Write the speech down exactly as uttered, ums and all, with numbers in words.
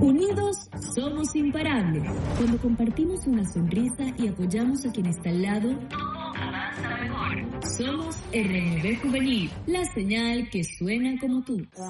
Unidos somos imparables. Cuando compartimos una sonrisa y apoyamos a quien está al lado, todo avanza mejor. Somos R N B Juvenil, la señal que suena como tú.